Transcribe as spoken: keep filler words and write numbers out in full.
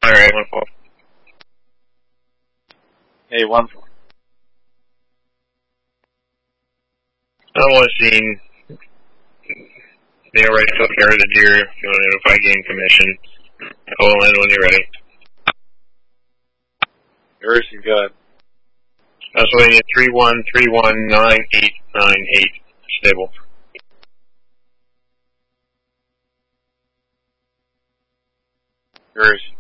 Alright, one four. Hey, one four. I'm watching. They already took care of the deer. If you want to notify game commission, call in when you're ready. Yours, you got. That's waiting at three one three one nine eight nine eight. Stable. Yours.